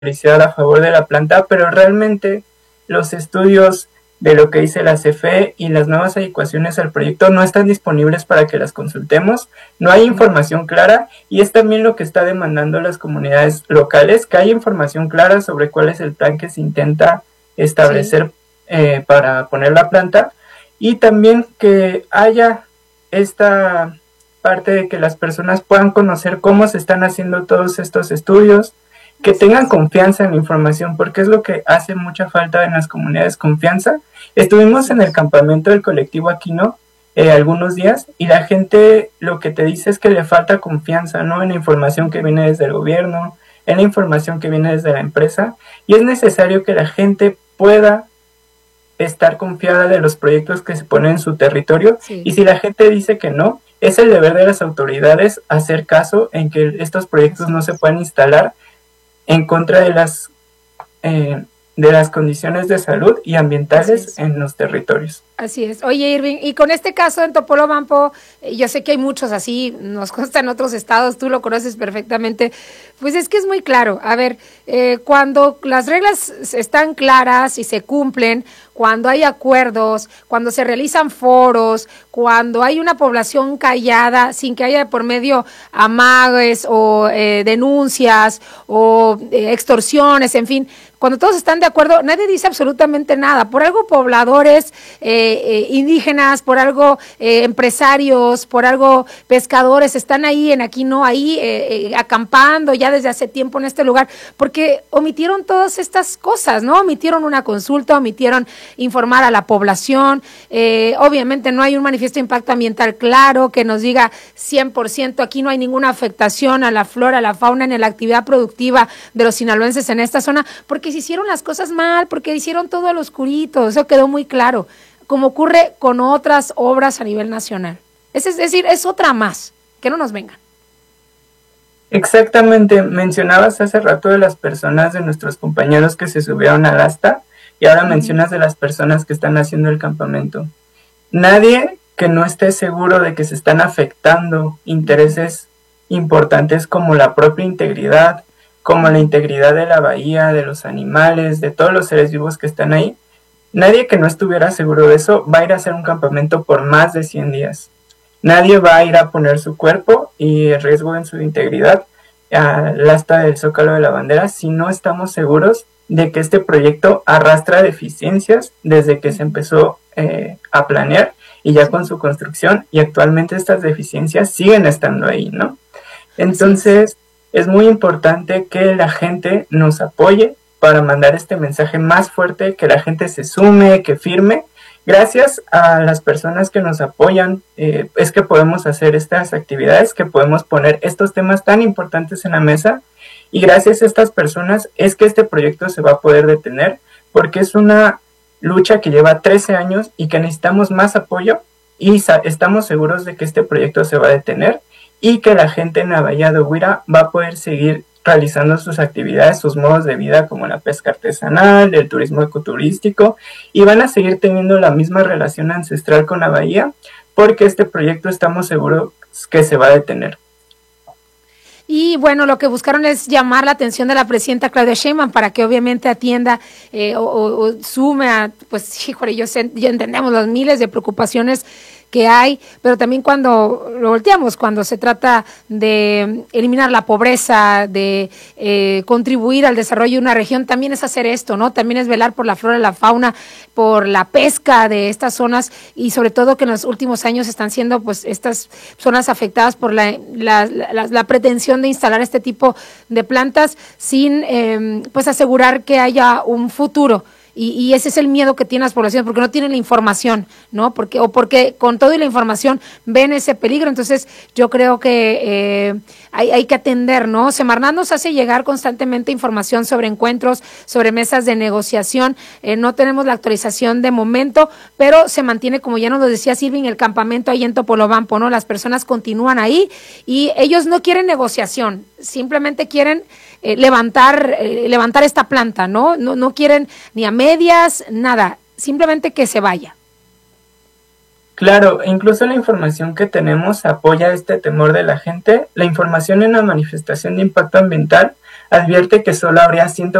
publicidad a favor de la planta, pero realmente los estudios de lo que dice la CFE y las nuevas adecuaciones al proyecto no están disponibles para que las consultemos, no hay información clara y es también lo que está demandando las comunidades locales, que haya información clara sobre cuál es el plan que se intenta establecer para poner la planta y también que haya esta parte de que las personas puedan conocer cómo se están haciendo todos estos estudios, que tengan confianza en la información, porque es lo que hace mucha falta en las comunidades, confianza. Estuvimos en el campamento del colectivo Aquino algunos días y la gente lo que te dice es que le falta confianza, ¿no? En la información que viene desde el gobierno, en la información que viene desde la empresa, y es necesario que la gente pueda estar confiada de los proyectos que se ponen en su territorio, y si la gente dice que no, es el deber de las autoridades hacer caso en que estos proyectos no se puedan instalar en contra de las condiciones de salud y ambientales en los territorios. Así es. Oye, Irving, y con este caso en Topolobampo, yo sé que hay muchos así, nos consta en otros estados, tú lo conoces perfectamente, pues es que es muy claro. A ver, cuando las reglas están claras y se cumplen, cuando hay acuerdos, cuando se realizan foros, cuando hay una población callada, sin que haya de por medio amagues o denuncias o extorsiones, en fin, cuando todos están de acuerdo, nadie dice absolutamente nada. Por algo pobladores indígenas, por algo empresarios, por algo pescadores están ahí en Aquino, ahí acampando ya desde hace tiempo en este lugar, porque omitieron todas estas cosas, ¿no? Omitieron una consulta, omitieron informar a la población, obviamente no hay un manifiesto de impacto ambiental claro que nos diga 100%, aquí no hay ninguna afectación a la flora, a la fauna, ni a la actividad productiva de los sinaloenses en esta zona, porque se hicieron las cosas mal, porque hicieron todo al oscurito, eso quedó muy claro, como ocurre con otras obras a nivel nacional. Es decir, es otra más, que no nos vengan. Exactamente, mencionabas hace rato de las personas, de nuestros compañeros que se subieron al asta, y ahora mencionas de las personas que están haciendo el campamento. Nadie que no esté seguro de que se están afectando intereses importantes como la propia integridad, como la integridad de la bahía, de los animales, de todos los seres vivos que están ahí, nadie que no estuviera seguro de eso va a ir a hacer un campamento por más de 100 días. Nadie va a ir a poner su cuerpo y riesgo en su integridad al asta del Zócalo de la Bandera si no estamos seguros de que este proyecto arrastra deficiencias desde que se empezó a planear y ya con su construcción, y actualmente estas deficiencias siguen estando ahí, ¿no? Entonces, es muy importante que la gente nos apoye para mandar este mensaje más fuerte, que la gente se sume, que firme. Gracias a las personas que nos apoyan, es que podemos hacer estas actividades, que podemos poner estos temas tan importantes en la mesa, y gracias a estas personas es que este proyecto se va a poder detener, porque es una lucha que lleva 13 años y que necesitamos más apoyo, y estamos seguros de que este proyecto se va a detener y que la gente en la bahía de Huira va a poder seguir realizando sus actividades, sus modos de vida como la pesca artesanal, el turismo ecoturístico, y van a seguir teniendo la misma relación ancestral con la bahía, porque este proyecto estamos seguros que se va a detener. Y bueno, lo que buscaron es llamar la atención de la presidenta Claudia Sheinbaum para que obviamente atienda o sume a, pues, híjole, ya entendemos las miles de preocupaciones que hay, pero también cuando lo volteamos, cuando se trata de eliminar la pobreza, de contribuir al desarrollo de una región, también es hacer esto, ¿no? También es velar por la flora y la fauna, por la pesca de estas zonas, y sobre todo que en los últimos años están siendo pues estas zonas afectadas por la pretensión de instalar este tipo de plantas sin pues asegurar que haya un futuro. Y ese es el miedo que tienen las poblaciones, porque no tienen la información, ¿no? Porque con todo y la información ven ese peligro. Entonces yo creo que hay que atender, ¿no? Semarnat nos hace llegar constantemente información sobre encuentros, sobre mesas de negociación. No tenemos la actualización de momento, pero se mantiene, como ya nos lo decía Irving, el campamento ahí en Topolobampo, ¿no? Las personas continúan ahí y ellos no quieren negociación, simplemente quieren levantar esta planta, ¿no? No quieren ni a medias, nada, simplemente que se vaya. Claro, incluso la información que tenemos apoya este temor de la gente. La información en la manifestación de impacto ambiental advierte que solo habría